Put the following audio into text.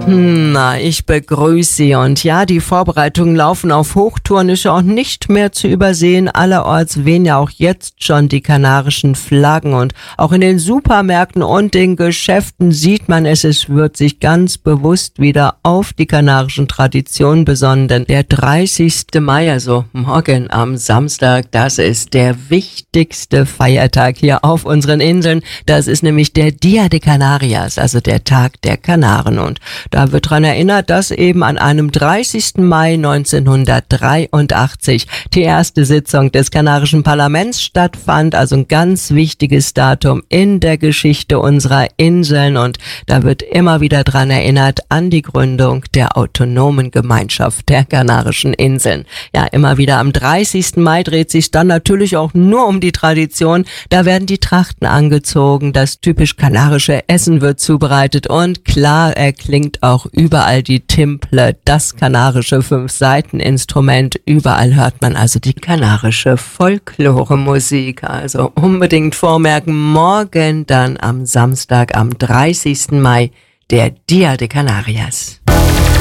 Na, ich begrüße Sie und ja, die Vorbereitungen laufen auf Hochtouren, ist ja auch nicht mehr zu übersehen. Allerorts wehen ja auch jetzt schon die kanarischen Flaggen und auch in den Supermärkten und den Geschäften sieht man es wird sich ganz bewusst wieder auf die kanarischen Traditionen besonnen, denn der 30. Mai, also morgen am Samstag, das ist der wichtigste Feiertag hier auf unseren Inseln. Das ist nämlich der Dia de Canarias, also der Tag der Kanaren und da wird daran erinnert, dass eben an einem 30. Mai 1983 die erste Sitzung des kanarischen Parlaments stattfand, also ein ganz wichtiges Datum in der Geschichte unserer Inseln und da wird immer wieder daran erinnert an die Gründung der autonomen Gemeinschaft der Kanarischen Inseln. Ja, immer wieder am 30. Mai dreht sich dann natürlich auch nur um die Tradition. Da werden die Trachten angezogen, das typisch kanarische Essen wird zubereitet und klar erklingt auch überall die Timple, das kanarische 5-Saiten-Instrument. Überall hört man also die kanarische Folklore-Musik. Also unbedingt vormerken, morgen dann am Samstag, am 30. Mai, der Dia de Canarias.